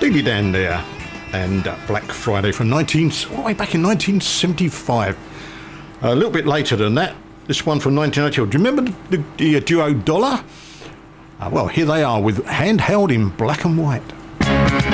Steely Dan there, and Black Friday from all the way back in 1975. A little bit later than that, this one from 1980. Do you remember the duo Dollar? Well, here they are with Handheld in Black and White.